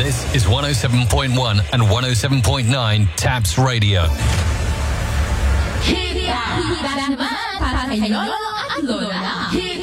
This is 107.1 and 107.9 Taps Radio. Hit that naman para kay Lolo at Lola.